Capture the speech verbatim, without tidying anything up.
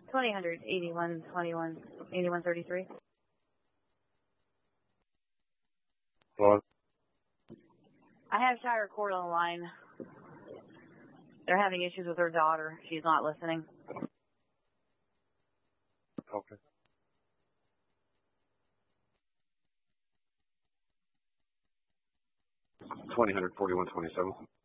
twenty hundred eighty-one twenty-one eighty-one thirty-three. Hello? I have Shire Court on the line. They're having issues with her daughter. She's not listening. Okay. twenty forty-one twenty-seven.